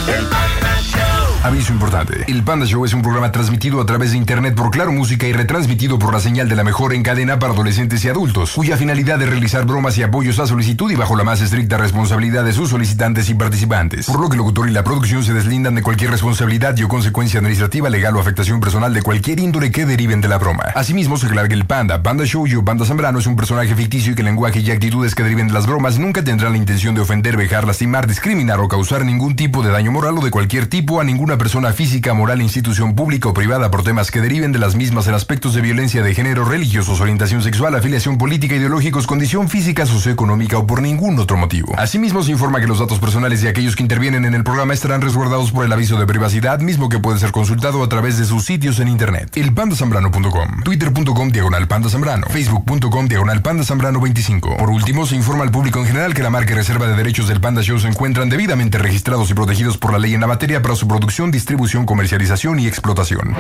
Aviso importante. El Panda Show es un programa transmitido a través de internet por Claro Música y retransmitido por la señal de la mejor en cadena para adolescentes y adultos, cuya finalidad es realizar bromas y apoyos a solicitud y bajo la más estricta responsabilidad de sus solicitantes y participantes. Por lo que el locutor y la producción se deslindan de cualquier responsabilidad y o consecuencia administrativa, legal o afectación personal de cualquier índole que deriven de la broma. Asimismo, se aclara que el Panda Show y o Panda Zambrano es un personaje ficticio y que el lenguaje y actitudes que deriven de las bromas nunca tendrán la intención de ofender, vejar, lastimar, discriminar o causar ningún tipo de daño moral o de cualquier tipo a ninguna persona física, moral, institución pública o privada por temas que deriven de las mismas en aspectos de violencia de género, religiosos, orientación sexual, afiliación política, ideológicos, condición física, socioeconómica o por ningún otro motivo. Asimismo, se informa que los datos personales de aquellos que intervienen en el programa estarán resguardados por el aviso de privacidad, mismo que puede ser consultado a través de sus sitios en internet. elpandasambrano.com, twitter.com/pandazambrano, facebook.com/pandazambrano25. Por último, se informa al público en general que la marca y reserva de derechos del Panda Show se encuentran debidamente registrados y protegidos por la ley en la materia para su producción, distribución, comercialización y explotación.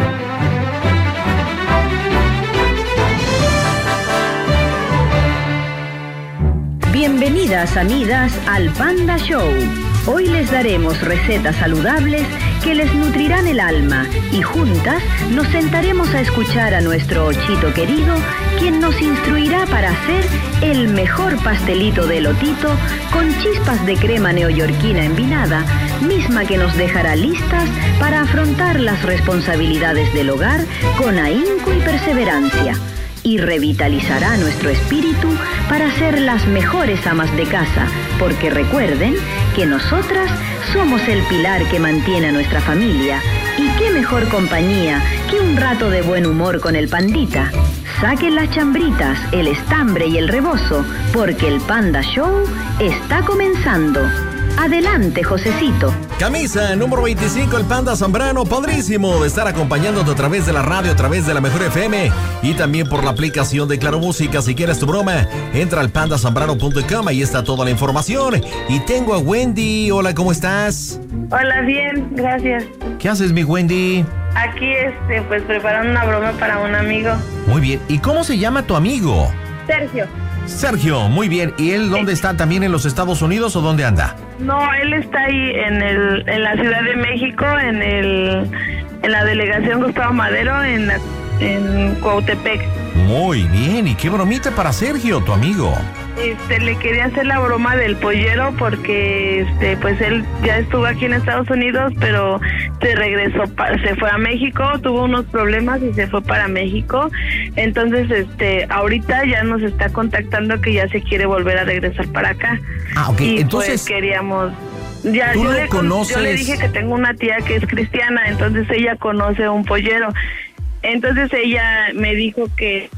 Bienvenidas amigas al Panda Show. Hoy les daremos recetas saludables que les nutrirán el alma y juntas nos sentaremos a escuchar a nuestro Ochito querido, quien nos instruirá para hacer el mejor pastelito de elotito con chispas de crema neoyorquina envinada, misma que nos dejará listas para afrontar las responsabilidades del hogar con ahínco y perseverancia. Y revitalizará nuestro espíritu para ser las mejores amas de casa, porque recuerden que nosotras somos el pilar que mantiene a nuestra familia. Y qué mejor compañía que un rato de buen humor con el Pandita. Saquen las chambritas, el estambre y el rebozo, porque el Panda Show está comenzando. Adelante, Josecito. Camisa número 25, el Panda Zambrano. Padrísimo de estar acompañándote a través de la radio, a través de la Mejor FM y también por la aplicación de Claro Música. Si quieres tu broma, entra al pandazambrano.com, ahí está toda la información. Y tengo a Wendy. Hola, ¿cómo estás? Hola, bien, gracias. ¿Qué haces, mi Wendy? Aquí, pues preparando una broma para un amigo. Muy bien. ¿Y cómo se llama tu amigo? Sergio. Sergio, muy bien. ¿Y él dónde está? ¿También en los Estados Unidos o dónde anda? No, él está ahí en la Ciudad de México, en la delegación Gustavo Madero, en Cuautepec. Muy bien. ¿Y qué bromita para Sergio, tu amigo? Le quería hacer la broma del pollero porque pues él ya estuvo aquí en Estados Unidos, pero se regresó, se fue a México, tuvo unos problemas y se fue para México. Entonces ahorita ya nos está contactando que ya se quiere volver a regresar para acá. Ah, ok. Y entonces pues queríamos, ya ¿tú yo lo conoces? Yo le dije que tengo una tía que es cristiana, entonces ella conoce un pollero. Entonces ella me dijo que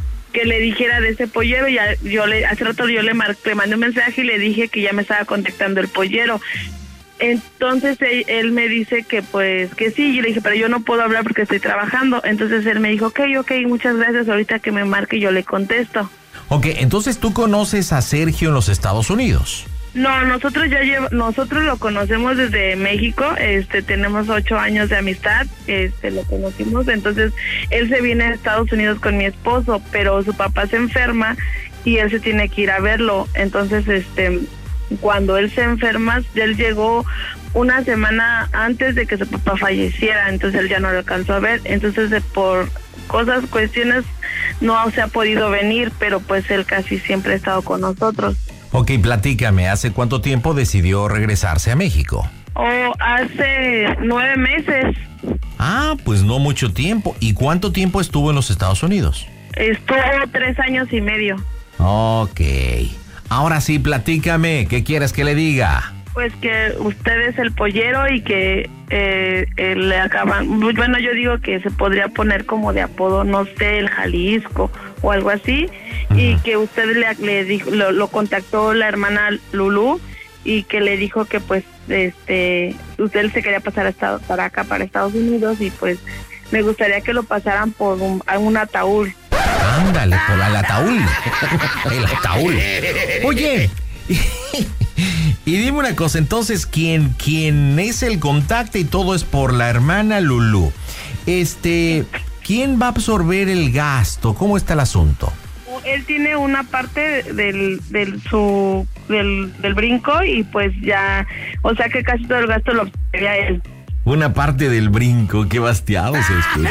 le dijera de ese pollero. Hace rato yo le mandé un mensaje y le dije que ya me estaba contactando el pollero. Entonces él me dice que pues que sí, y le dije, pero yo no puedo hablar porque estoy trabajando. Entonces él me dijo, ok, muchas gracias, ahorita que me marque yo le contesto. Ok, entonces tú conoces a Sergio en los Estados Unidos. No, nosotros lo conocemos desde México, tenemos 8 años de amistad, lo conocimos, entonces él se viene a Estados Unidos con mi esposo, pero su papá se enferma y él se tiene que ir a verlo. Entonces cuando él se enferma, él llegó una semana antes de que su papá falleciera, entonces él ya no lo alcanzó a ver. Entonces por cuestiones no se ha podido venir, pero pues él casi siempre ha estado con nosotros. Ok, platícame, ¿hace cuánto tiempo decidió regresarse a México? Hace 9 meses. Ah, pues no mucho tiempo. ¿Y cuánto tiempo estuvo en los Estados Unidos? Estuvo 3 años y medio. Ok. Ahora sí, platícame, ¿qué quieres que le diga? Pues que usted es el pollero y que le acaban... Bueno, yo digo que se podría poner como de apodo, no sé, el Jalisco o algo así. Uh-huh. Y que usted le dijo, lo contactó la hermana Lulú y que le dijo que pues usted se quería pasar para acá, para Estados Unidos, y pues me gustaría que lo pasaran por un ataúd. Ándale, por el ataúd. El ataúd. Oye, y dime una cosa, entonces, ¿quién es el contacto y todo es por la hermana Lulú? ¿Quién va a absorber el gasto? ¿Cómo está el asunto? Él tiene una parte de su del brinco y pues ya, o sea que casi todo el gasto lo pagaría él. Una parte del brinco, qué bastiado se escucha.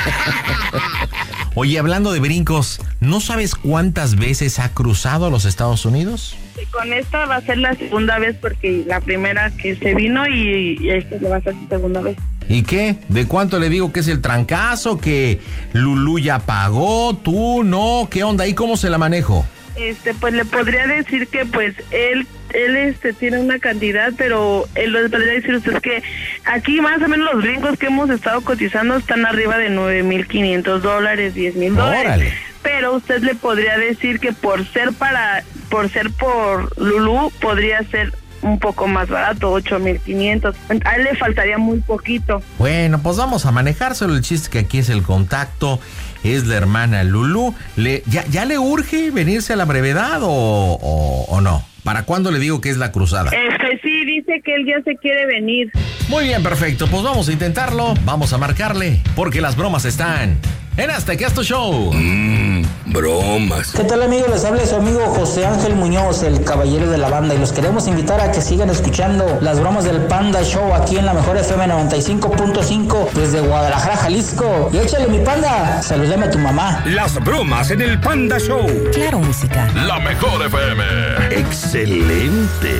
Oye, hablando de brincos, ¿no sabes cuántas veces ha cruzado a los Estados Unidos? Y con esta va a ser la segunda vez porque la primera que se vino y esta va a ser su segunda vez. ¿Y qué? ¿De cuánto le digo que es el trancazo? ¿Que Lulú ya pagó? ¿Tú no? ¿Qué onda? ¿Y cómo se la manejo? Pues le podría decir que pues él tiene una cantidad, pero él le podría decir usted que aquí más o menos los brincos que hemos estado cotizando están arriba de $9,500, $10,000. ¡Órale! Pero usted le podría decir que por ser por Lulú podría ser un poco más barato, 8,500. A él le faltaría muy poquito. Bueno, pues vamos a manejárselo. El chiste que aquí es el contacto, es la hermana Lulú. ¿Ya le urge venirse a la brevedad o no? ¿Para cuándo le digo que es la cruzada? Sí, dice que él ya se quiere venir. Muy bien, perfecto. Pues vamos a intentarlo. Vamos a marcarle, porque las bromas están en Hazte Casto Show. Bromas. ¿Qué tal, amigos? Les habla su amigo José Ángel Muñoz, el caballero de la banda, y los queremos invitar a que sigan escuchando las bromas del Panda Show aquí en la mejor FM 95.5 desde Guadalajara, Jalisco. Y échale, mi panda, saludame a tu mamá. Las bromas en el Panda Show. Claro, música. La mejor FM. Excelente.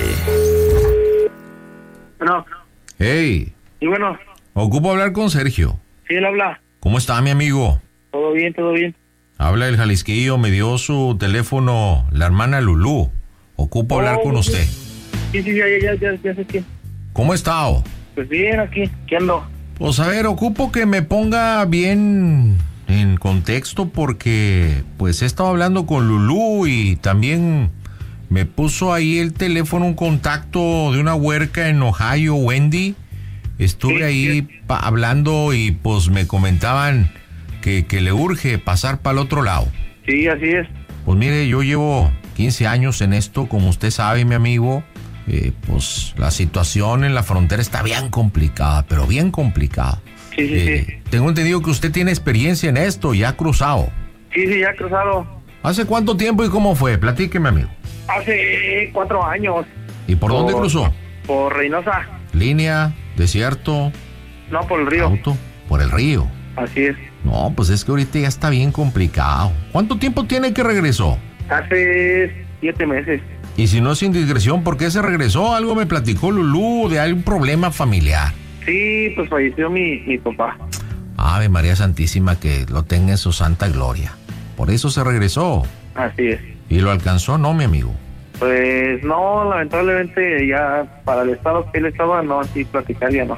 Bueno. Hey. Y bueno. Ocupo hablar con Sergio. Sí, él habla. ¿Cómo está, mi amigo? Todo bien, todo bien. Habla el Jalisquillo, me dio su teléfono la hermana Lulú. Ocupo hablar con usted. Sí, ya sé quién. ¿Cómo está? Pues bien, aquí, ¿qué ando? Pues a ver, ocupo que me ponga bien en contexto porque pues he estado hablando con Lulú y también me puso ahí el teléfono un contacto de una huerca en Ohio, Wendy. Estuve sí, ahí hablando y pues me comentaban que le urge pasar para el otro lado. Sí, así es. Pues mire, yo llevo 15 años en esto, como usted sabe, mi amigo. Pues la situación en la frontera está bien complicada, pero bien complicada. Sí. Tengo entendido que usted tiene experiencia en esto, ya ha cruzado. Sí, ya he cruzado. ¿Hace cuánto tiempo y cómo fue? Platíqueme, amigo. Hace 4 años. ¿Y por dónde cruzó? Por Reynosa. ¿Línea? ¿Desierto? No, por el río. ¿Auto? Por el río. Así es. No, pues es que ahorita ya está bien complicado. ¿Cuánto tiempo tiene que regresó? Hace 7 meses. Y si no es indiscreción, ¿por qué se regresó? Algo me platicó Lulú de algún problema familiar. Sí, pues falleció mi papá. Ave María Santísima, que lo tenga en su santa gloria. Por eso se regresó. Así es. ¿Y lo alcanzó, no, mi amigo? Pues no, lamentablemente ya para el estado que él estaba, no, así platicar ya no.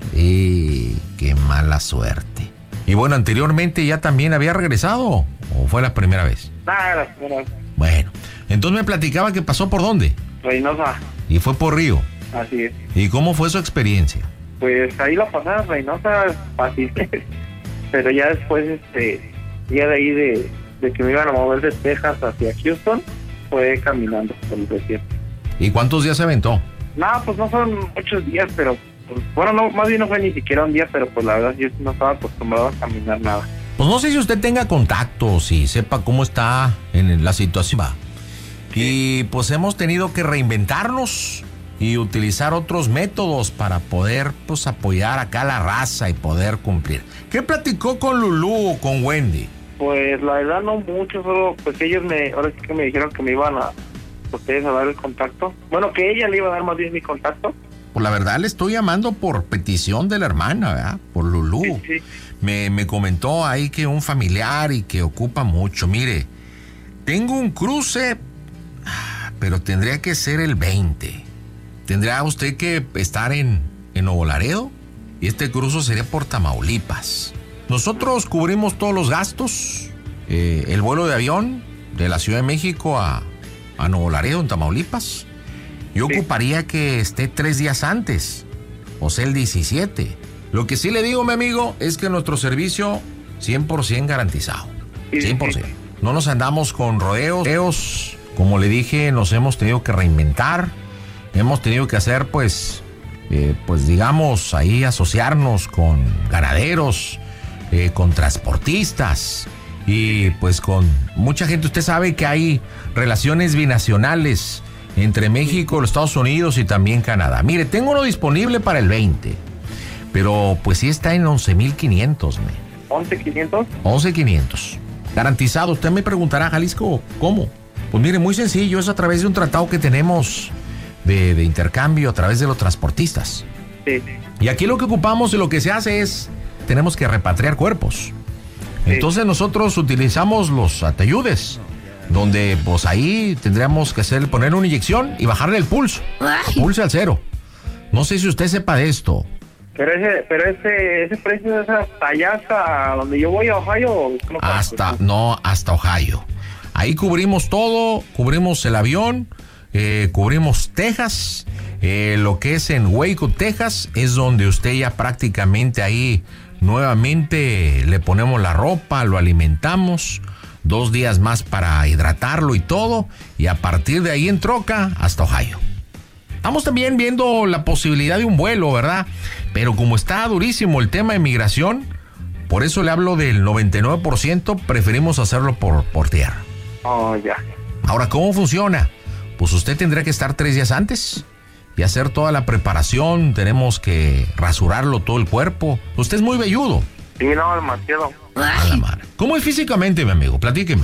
Y qué mala suerte. Y bueno, anteriormente ya también había regresado, ¿o fue la primera vez? Nada, la primera vez. Bueno, entonces me platicaba que pasó por dónde. Reynosa. Y fue por Río. Así es. ¿Y cómo fue su experiencia? Pues ahí la pasada Reynosa fácil. Pero ya después, ya de ahí de que me iban a mover de Texas hacia Houston, fue caminando por el desierto. ¿Y cuántos días se aventó? No, pues no fueron muchos días, pero pues, bueno, no, más bien no fue ni siquiera un día, pero pues la verdad yo no estaba acostumbrado a caminar nada. Pues no sé si usted tenga contactos y sepa cómo está en la situación. Y pues hemos tenido que reinventarnos y utilizar otros métodos para poder pues apoyar acá a la raza y poder cumplir. ¿Qué platicó con Lulú o con Wendy? Pues la verdad no mucho, solo pues ellos ahora sí que me dijeron que me iban a ustedes a dar el contacto. Bueno, que ella le iba a dar más bien mi contacto. Pues la verdad le estoy llamando por petición de la hermana, ¿verdad? Por Lulú. Sí. Me comentó ahí que un familiar y que ocupa mucho. Mire, tengo un cruce, pero tendría que ser el 20. Tendría usted que estar en Nuevo Laredo y este cruce sería por Tamaulipas. Nosotros cubrimos todos los gastos, el vuelo de avión de la Ciudad de México a Nuevo Laredo, en Tamaulipas. Yo ocuparía que esté 3 días antes, o sea, el 17. Lo que sí le digo, mi amigo, es que nuestro servicio 100% garantizado. 100%. No nos andamos con rodeos. Como le dije, nos hemos tenido que reinventar. Hemos tenido que hacer, pues digamos, ahí asociarnos con ganaderos, con transportistas y pues con mucha gente. Usted sabe que hay relaciones binacionales entre México, los Estados Unidos y también Canadá. Mire, tengo uno disponible para el 20, pero pues sí está en 11,500. ¿11,500? 11,500. Garantizado. Usted me preguntará, Jalisco, ¿cómo? Pues mire, muy sencillo, es a través de un tratado que tenemos de intercambio a través de los transportistas. Sí. Y aquí lo que ocupamos y lo que se hace es, tenemos que repatriar cuerpos. Sí. Entonces nosotros utilizamos los ateyudes, donde pues ahí tendríamos que poner una inyección y bajarle el pulso. Pulse al 0. No sé si usted sepa de esto. Pero ese precio es hasta allá, hasta donde yo voy a Ohio. Hasta Ohio. Ahí cubrimos todo, cubrimos el avión, cubrimos Texas, lo que es en Waco, Texas, es donde usted ya prácticamente ahí nuevamente le ponemos la ropa, lo alimentamos, 2 días más para hidratarlo y todo, y a partir de ahí en troca hasta Ohio. Estamos también viendo la posibilidad de un vuelo, ¿verdad? Pero como está durísimo el tema de migración, por eso le hablo del 99%, preferimos hacerlo por tierra. Oh, ya. Ahora, ¿cómo funciona? Pues usted tendrá que estar 3 días antes y hacer toda la preparación. Tenemos que rasurarlo todo el cuerpo. Usted es muy velludo. Sí, no, demasiado. A la madre. ¿Cómo es físicamente, mi amigo? Platíqueme.